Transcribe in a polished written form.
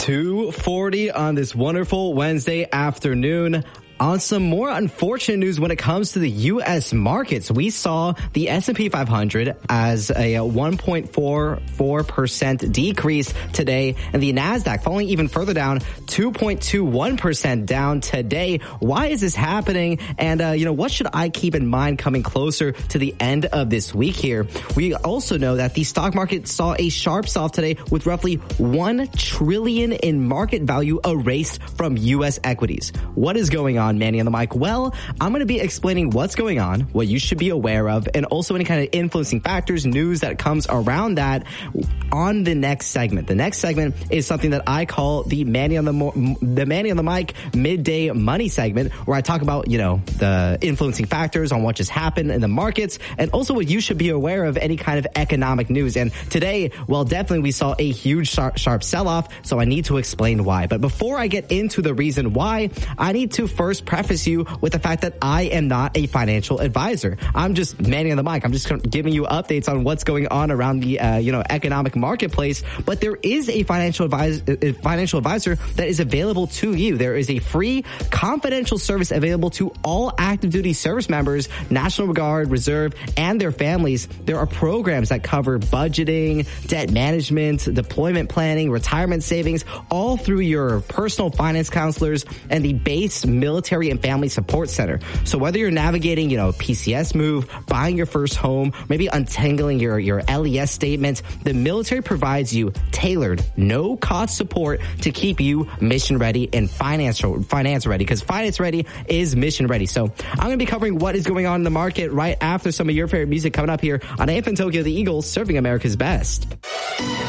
2:40 on this wonderful Wednesday afternoon. On some more unfortunate news when it comes to the U.S. markets, we saw the S&P 500 as a 1.44% decrease today, and the NASDAQ falling even further down, 2.21% down today. Why is this happening? And, what should I keep in mind coming closer to the end of this week here? We also know that the stock market saw a sharp sell-off today with roughly $1 trillion in market value erased from U.S. equities. What is going on, Manny on the mic? Well, I'm going to be explaining what's going on, what you should be aware of, and also any kind of influencing factors, news that comes around that on the next segment. The next segment is something that I call the Manny on the mic midday money segment, where I talk about, the influencing factors on what just happened in the markets, and also what you should be aware of, any kind of economic news. And today, well, definitely we saw a huge sharp sell-off, so I need to explain why. But before I get into the reason why, I need to first preface you with the fact that I am not a financial advisor. I'm just Manny on the mic. I'm just giving you updates on what's going on around the economic marketplace. But there is a financial advisor that is available to you. There is a free confidential service available to all active duty service members, National Guard, Reserve, and their families. There are programs that cover budgeting, debt management, deployment planning, retirement savings, all through your personal finance counselors and the base military and family support center. So whether you're navigating, PCS move, buying your first home, maybe untangling your LES statements, the military provides you tailored, no-cost support to keep you mission ready and finance ready, because finance ready is mission ready. So I'm going to be covering what is going on in the market right after some of your favorite music coming up here on AFN Tokyo, the Eagles, serving America's best.